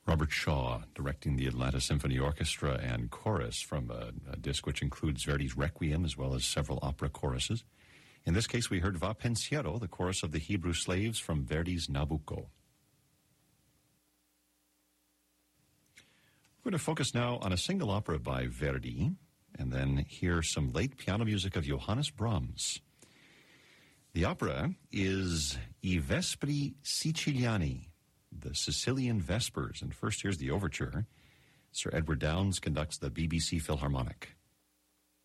Robert Shaw directing the Atlanta Symphony Orchestra and chorus from a disc which includes Verdi's Requiem as well as several opera choruses. In this case, we heard Va Pensiero, the chorus of the Hebrew slaves from Verdi's Nabucco. We're going to focus now on a single opera by Verdi, and then hear some late piano music of Johannes Brahms. The opera is I Vespri Siciliani, the Sicilian Vespers, and first here's the overture. Sir Edward Downes conducts the BBC Philharmonic.